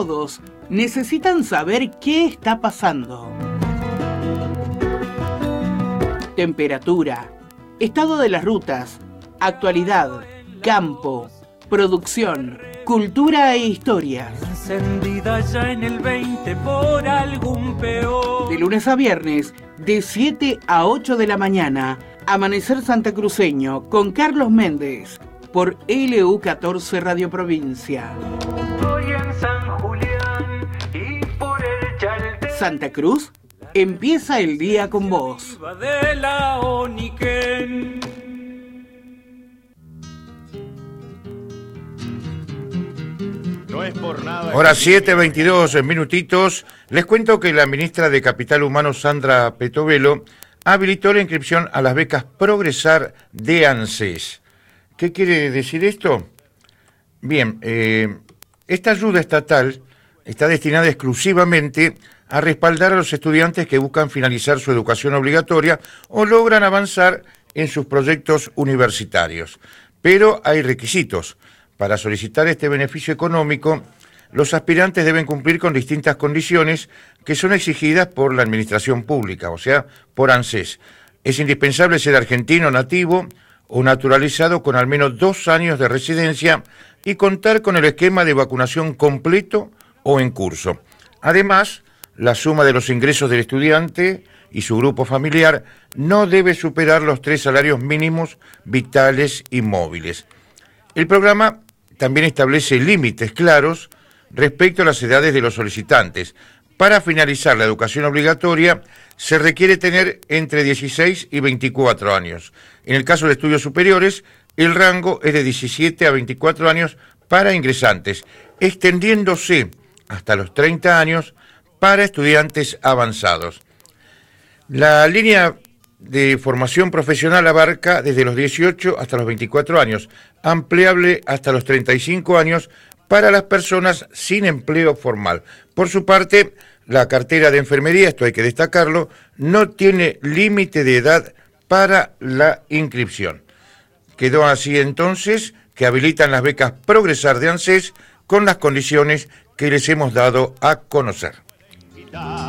Todos necesitan saber qué está pasando. Temperatura, estado de las rutas, actualidad, campo, producción, cultura e historias. Encendida ya en el 20 por algún peor. De lunes a viernes, de 7 a 8 de la mañana, Amanecer Santacruceño con Carlos Méndez, por LU14 Radio Provincia. Estoy en San Julián y por el Chaltén. Santa Cruz, empieza el día con vos. De la Oniquén. No es por nada. Ahora 7:22 minutitos. Les cuento que la ministra de Capital Humano, Sandra Petovelo, habilitó la inscripción a las becas Progresar de ANSES. ¿Qué quiere decir esto? Bien, esta ayuda estatal está destinada exclusivamente a respaldar a los estudiantes que buscan finalizar su educación obligatoria o logran avanzar en sus proyectos universitarios. Pero hay requisitos. Para solicitar este beneficio económico, los aspirantes deben cumplir con distintas condiciones que son exigidas por la administración pública, o sea, por ANSES. Es indispensable ser argentino nativo o naturalizado con al menos 2 años de residencia y contar con el esquema de vacunación completo o en curso. Además, la suma de los ingresos del estudiante y su grupo familiar no debe superar los 3 salarios mínimos vitales y móviles. El programa también establece límites claros respecto a las edades de los solicitantes. Para finalizar la educación obligatoria se requiere tener entre 16 y 24 años. En el caso de estudios superiores, el rango es de 17 a 24 años para ingresantes, extendiéndose hasta los 30 años para estudiantes avanzados. La línea de formación profesional abarca desde los 18 hasta los 24 años, ampliable hasta los 35 años para las personas sin empleo formal. Por su parte, la cartera de enfermería, esto hay que destacarlo, no tiene límite de edad para la inscripción. Quedó así entonces que habilitan las becas Progresar de ANSES con las condiciones que les hemos dado a conocer.